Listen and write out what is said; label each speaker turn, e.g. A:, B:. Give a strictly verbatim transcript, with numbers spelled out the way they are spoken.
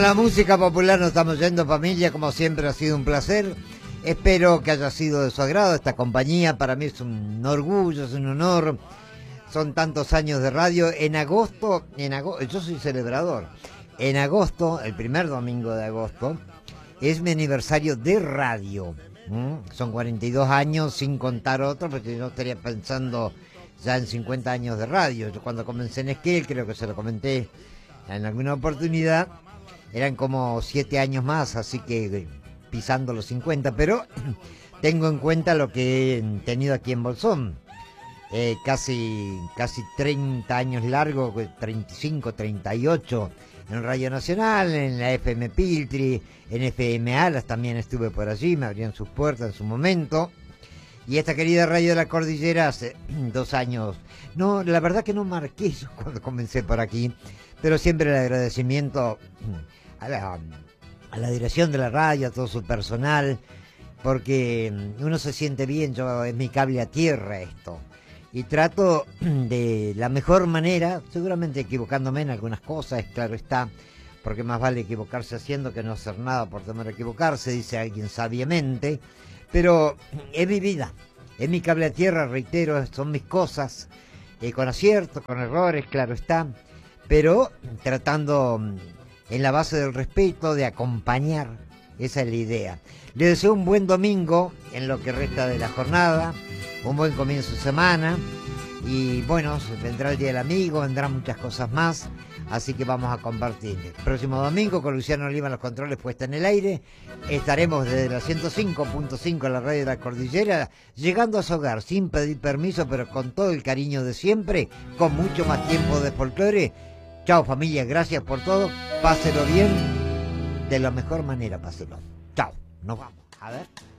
A: La música popular nos estamos yendo, familia, como siempre ha sido un placer. Espero que haya sido de su agrado esta compañía. Para mí es un orgullo, es un honor. Son tantos años de radio. En agosto, en agosto, yo soy celebrador. En agosto, el primer domingo de agosto, es mi aniversario de radio. ¿Mm? Son cuarenta y dos años sin contar otro, porque yo estaría pensando ya en cincuenta años de radio. Yo cuando comencé en Esquel, creo que se lo comenté en alguna oportunidad, eran como siete años más, así que pisando los cincuenta, pero tengo en cuenta lo que he tenido aquí en Bolsón. Eh, casi, casi treinta años largos, treinta y cinco, treinta y ocho en Radio Nacional, en la F M Piltri, en F M Alas también estuve por allí, me abrían sus puertas en su momento. Y esta querida Radio de la Cordillera hace dos años, no, la verdad que no marqué eso cuando comencé por aquí, pero siempre el agradecimiento a la, a la dirección de la radio, a todo su personal, porque uno se siente bien. Yo, es mi cable a tierra esto, y trato de la mejor manera, seguramente equivocándome en algunas cosas, claro está, porque más vale equivocarse haciendo que no hacer nada por temor a equivocarse, dice alguien sabiamente, pero es mi vida, es mi cable a tierra, reitero, son mis cosas, eh, con aciertos, con errores, claro está, pero tratando en la base del respeto, de acompañar, esa es la idea. Les deseo un buen domingo en lo que resta de la jornada, un buen comienzo de semana, y bueno, vendrá el Día del Amigo, vendrán muchas cosas más, así que vamos a compartir. El próximo domingo, con Luciano Oliva en los controles puesta en el aire, estaremos desde la ciento cinco punto cinco en la radio de la Cordillera, llegando a su hogar sin pedir permiso, pero con todo el cariño de siempre, con mucho más tiempo de folclore. Chao, familia, gracias por todo, páselo bien, de la mejor manera páselo. Chao, nos vamos, a ver.